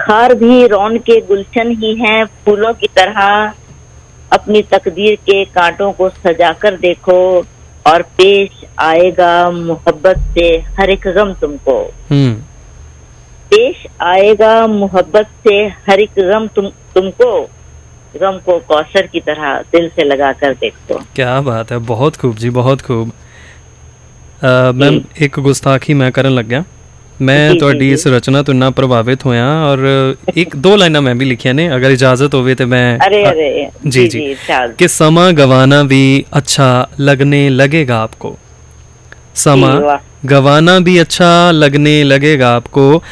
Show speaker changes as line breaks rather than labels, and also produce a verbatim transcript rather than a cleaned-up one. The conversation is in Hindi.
खार भी रौन के गुलशन ही हैं फूलों की तरह, अपनी तकदीर के कांटों को सजाकर देखो और पेश आएगा मोहब्बत से हर एक गम तुमको।
हम्म
पेश आएगा मोहब्बत से हर एक गम तुम तुमको, गम को कौसर की तरह दिल से लगा कर देखो।
क्या बात है, बहुत खूब जी, बहुत खूब। मैम एक गुस्ताखी मैं करन लग गया। मैं ਤੁਹਾਡੀ ਇਸ ਰਚਨਾ ਤੋਂ ਇੰਨਾ ਪ੍ਰਭਾਵਿਤ ਹੋਇਆ ਔਰ ਇੱਕ ਦੋ ਲਾਈਨਾਂ ਮੈਂ ਵੀ ਲਿਖੀਆਂ ਨੇ, ਅਗਰ ਇਜਾਜ਼ਤ ਹੋਵੇ ਤੇ ਮੈਂ।
अरे अरे
जी जी कि समा गवाना भी अच्छा लगने लगेगा आपको, समा गवाना भी अच्छा लगने लगेगा आपको,